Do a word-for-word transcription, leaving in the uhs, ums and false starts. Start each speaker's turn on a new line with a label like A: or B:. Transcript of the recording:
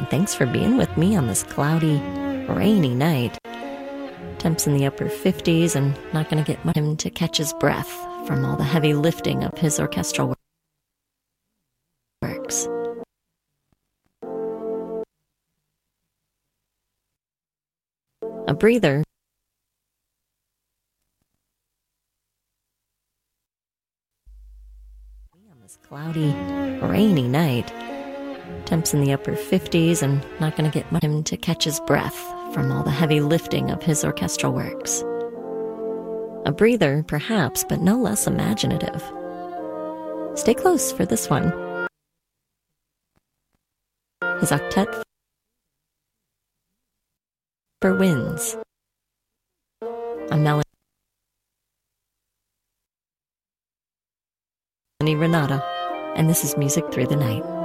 A: thanks for being with me on this cloudy, rainy night. Temps in the upper fifties and not going to get him to catch his breath from all the heavy lifting of his orchestral works. A breather. On this cloudy, rainy night. Temps in the upper fifties and not going to get him to catch his breath from all the heavy lifting of his orchestral works. A breather, perhaps, but no less imaginative. Stay close for this one. His octet for winds. A melody Renata, and this is Music Through the Night.